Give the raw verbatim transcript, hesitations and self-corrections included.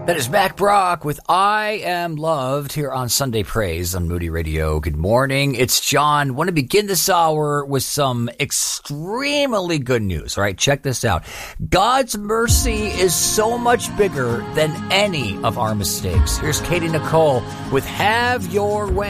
That is Mac Brock with I Am Loved here on Sunday Praise on Moody Radio. Good morning. It's John. Want to begin this hour with some extremely good news. All right, check this out. God's mercy is so much bigger than any of our mistakes. Here's Katie Nicole with Have Your Way.